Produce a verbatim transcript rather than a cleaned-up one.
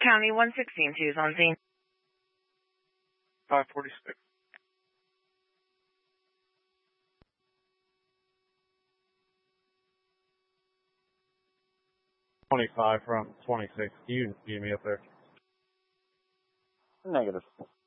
County one sixteen two is on scene. five forty-six. twenty-five from twenty-six. You get me up there. Negative.